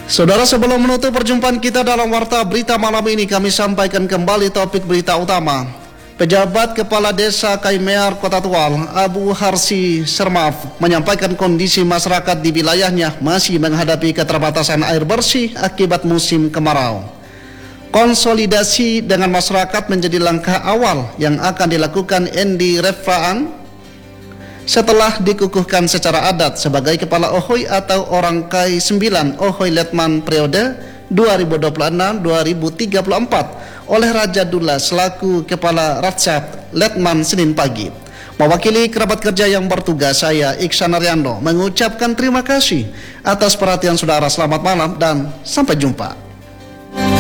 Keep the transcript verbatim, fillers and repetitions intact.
Saudara, sebelum menutup perjumpaan kita dalam Warta Berita malam ini, kami sampaikan kembali topik berita utama. Pejabat Kepala Desa Kaimear Kota Tual, Abu Harsi Sermaf, menyampaikan kondisi masyarakat di wilayahnya masih menghadapi keterbatasan air bersih akibat musim kemarau. Konsolidasi dengan masyarakat menjadi langkah awal yang akan dilakukan Endi Refraan setelah dikukuhkan secara adat sebagai Kepala Ohoy atau Orang Kai sembilan Ohoy Letman periode dua ribu dua puluh enam sampai dua ribu tiga puluh empat oleh Raja Dula selaku Kepala Ratcap Letman Senin pagi. Mewakili kerabat kerja yang bertugas, saya Iksan Aryando mengucapkan terima kasih atas perhatian saudara. Selamat malam dan sampai jumpa.